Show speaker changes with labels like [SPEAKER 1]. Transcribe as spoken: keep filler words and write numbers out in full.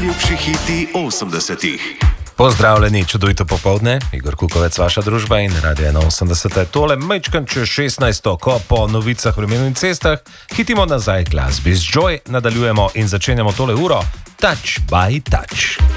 [SPEAKER 1] Najljubši hiti osemdesetih.
[SPEAKER 2] Pozdravljeni, čudovito popovdne, Igor Kukovec, vaša družba in Radio ena osemdeset. Tole mečkan čez šestnajsto, ko po novicah vremenih cestah hitimo nazaj k glasbi z Joy, nadaljujemo in začenjamo tole uro Touch by Touch.